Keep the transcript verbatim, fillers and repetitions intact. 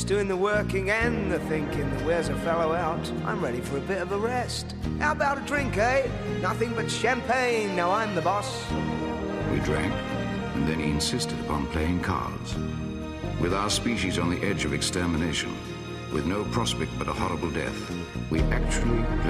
doing the working and the thinking that wears a fellow out. I'm ready for a bit of a rest. How about a drink, eh? Nothing but champagne, now I'm the boss. We drank, and then he insisted upon playing cards. With our species on the edge of extermination, with no prospect but a horrible death, we actually played